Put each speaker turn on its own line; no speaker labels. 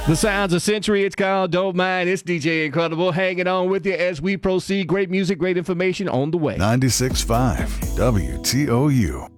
The sounds of Century, it's called Don't Mind. It's DJ Incredible hanging on with you as we proceed. Great music, great information on the way.
96.5 WTOU.